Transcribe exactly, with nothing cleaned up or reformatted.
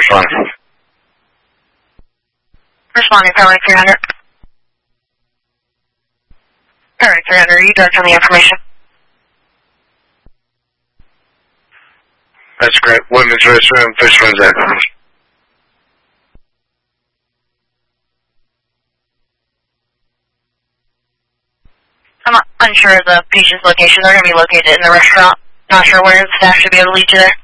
respond. Responding, Power three hundred. Power three hundred, you direct on the information. That's great. Women's restroom, first one's that. I'm unsure of the patient's location. They're going to be located in the restaurant. Not sure where the staff should be able to lead you there.